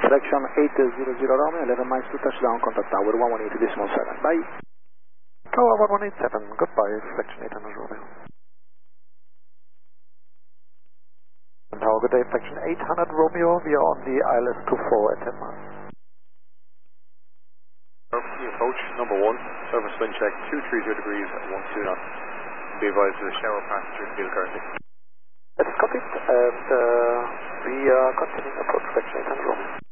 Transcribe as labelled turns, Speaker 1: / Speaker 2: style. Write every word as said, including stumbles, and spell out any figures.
Speaker 1: Selection eight zero zero Romeo, eleven miles to touchdown, contact tower one one eight decimal seven. Bye.
Speaker 2: Tower one one eight seven, goodbye, Selection eight hundred Romeo. And tower, good day, Selection eight hundred Romeo, we are on the I L S two four at ten miles.
Speaker 3: Approach number one, surface wind check two three zero degrees at one two knots. Be advised of the shower passenger field currently.
Speaker 2: It's copied, and uh, we are continuing approach Selection eight hundred Romeo.